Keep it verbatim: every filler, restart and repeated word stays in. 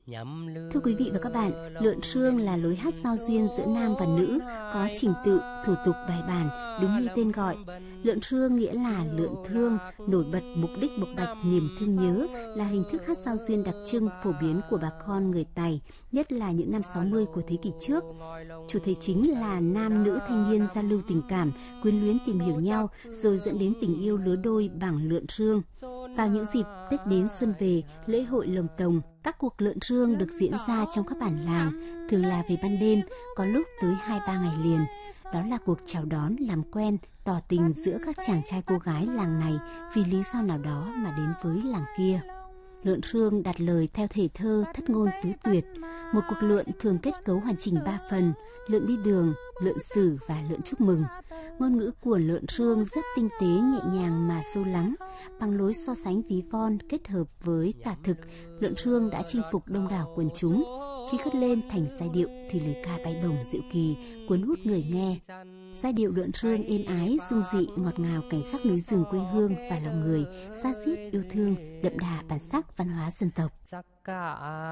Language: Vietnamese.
Thưa quý vị và các bạn, lượn sương là lối hát giao duyên giữa nam và nữ, có trình tự, thủ tục bài bản, đúng như tên gọi. Lượn sương nghĩa là lượn thương, nổi bật mục đích bộc bạch niềm thương nhớ, là hình thức hát giao duyên đặc trưng phổ biến của bà con người Tày, nhất là những năm sáu mươi của thế kỷ trước. Chủ thể chính là nam nữ thanh niên giao lưu tình cảm, quyến luyến tìm hiểu nhau, rồi dẫn đến tình yêu lứa đôi bằng lượn sương. Vào những dịp Tết đến xuân về, lễ hội lồng tồng, các cuộc lượn sương được diễn ra trong các bản làng, thường là về ban đêm, có lúc tới hai ba ngày liền. Đó là cuộc chào đón, làm quen, tỏ tình giữa các chàng trai cô gái làng này vì lý do nào đó mà đến với làng kia. Lượn sương đặt lời theo thể thơ thất ngôn tứ tuyệt. Một cuộc lượn thường kết cấu hoàn chỉnh ba phần: lượn đi đường, lượn xử và lượn chúc mừng. Ngôn ngữ của lượn sương rất tinh tế, nhẹ nhàng mà sâu lắng. Bằng lối so sánh ví von kết hợp với tả thực, lượn sương đã chinh phục đông đảo quần chúng. Khi cất lên thành giai điệu thì lời ca bay bổng diệu kỳ, cuốn hút người nghe. Giai điệu lượn sương êm ái, dung dị, ngọt ngào cảnh sắc núi rừng quê hương và lòng người, da diết yêu thương, đậm đà bản sắc văn hóa dân tộc.